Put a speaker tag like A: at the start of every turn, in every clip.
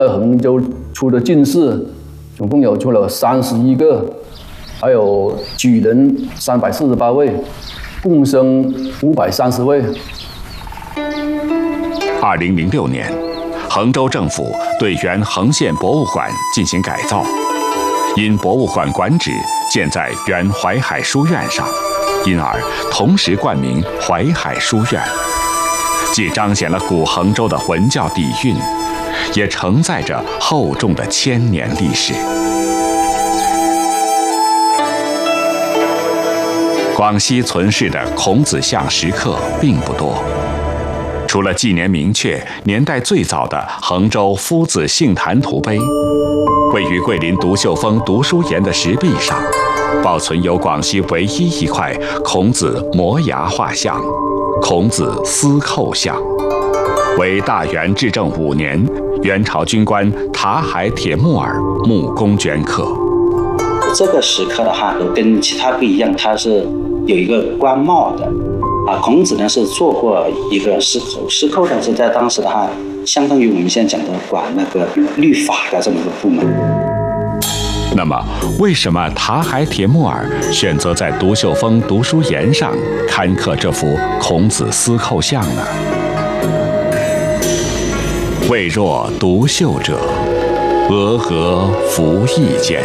A: 衡州出的进士总共有出了31个，还有举人348位，贡生530位。
B: 2006年，衡州政府对原衡县博物馆进行改造，因博物馆馆址建在原淮海书院上，因而同时冠名淮海书院，既彰显了古衡州的文教底蕴，也承载着厚重的1000年历史。广西存世的孔子像石刻并不多，除了纪年明确、年代最早的衡州夫子杏坛图碑，位于桂林独秀峰读书岩的石壁上，保存有广西唯一一块孔子磨牙画像——孔子司寇像，为大元至正5年元朝军官塔海铁木儿木工镌刻。
C: 这个石刻的话，跟其他不一样，它是有一个官帽的。孔子呢是做过一个司寇，司寇呢是在当时的话，相当于我们现在讲的管那个律法的这么一个部门。
B: 那么，为什么塔海铁木儿选择在独秀峰读书岩上刊刻这幅孔子司寇像呢？未若独秀者，峨峨浮异间。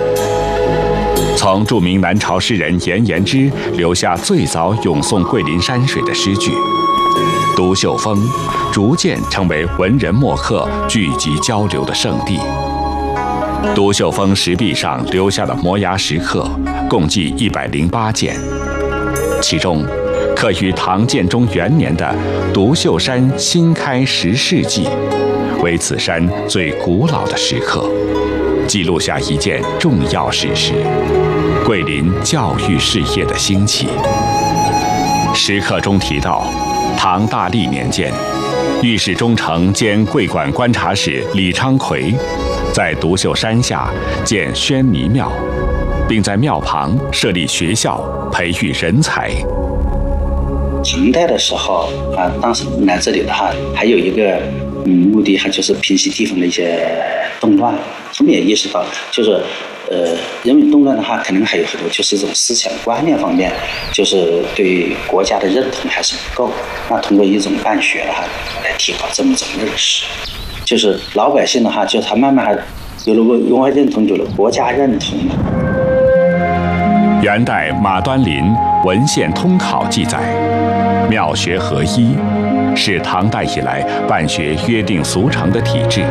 B: 从著名南朝诗人颜延之留下最早咏颂桂林山水的诗句，独秀峰逐渐成为文人墨客聚集交流的圣地。独秀峰石壁上留下的摩崖石刻共计108件，其中刻于唐建中元年的独秀山新开石室记为此山最古老的石刻，记录下一件重要事实：桂林教育事业的兴起。石刻中提到，唐大历年间，御史中丞兼桂馆观察使李昌奎在独秀山下建宣弥庙，并在庙旁设立学校，培育人才。
C: 唐代的时候当时来这里的话，还有一个目的，还就是平息地方的一些动乱。他们也意识到，就是人民动乱的话，可能还有很多就是一种思想观念方面，就是对国家的认同还是不够。那通过一种办学的话，来提高这么一种认识，就是老百姓的话，就他慢慢有了文化认同，有了国家认同了。
B: 元代马端林《文献通考》记载，庙学合一是唐代以来办学约定俗成的体制。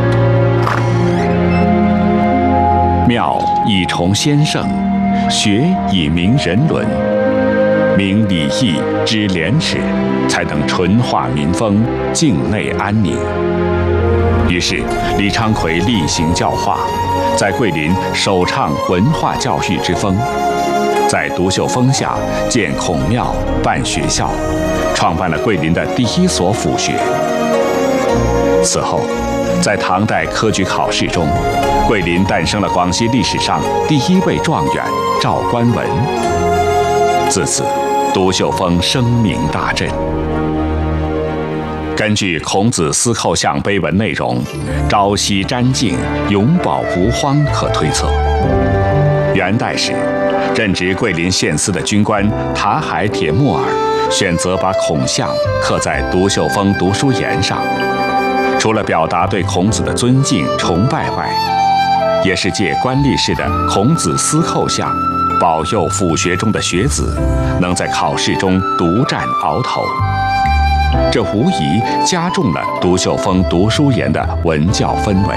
B: 庙以崇先圣，学以明人伦，明礼义知廉耻，才能纯化民风，境内安宁。于是李昌奎厉行教化，在桂林首倡文化教育之风，在独秀峰下建孔庙、办学校，创办了桂林的第一所府学。此后，在唐代科举考试中，桂林诞生了广西历史上第一位状元赵官文。自此，独秀峰声名大振。根据孔子司寇像碑文内容，朝夕瞻敬，永保无荒可推测，元代时，任职桂林县司的军官塔海铁木儿选择把孔像刻在独秀峰读书岩上，除了表达对孔子的尊敬崇拜外，也是借官吏式的孔子司寇像，保佑府学中的学子能在考试中独占鳌头。这无疑加重了独秀峰读书岩的文教氛围。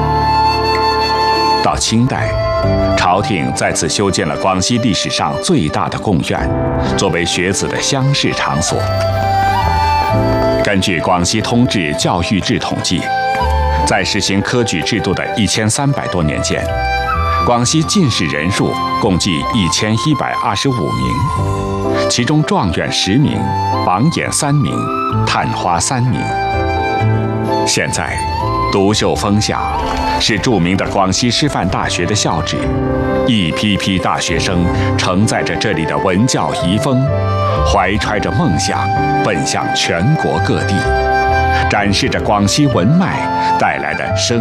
B: 到清代，朝廷再次修建了广西历史上最大的贡院，作为学子的乡试场所。根据广西通志教育志统计，在实行科举制度的1300多年间，广西进士人数共计1125名，其中状元10名，榜眼3名，探花3名。现在，独秀峰下是著名的广西师范大学的校址，一批批大学生承载着这里的文教遗风，怀揣着梦想，奔向全国各地， 展示着广西文脉带来的生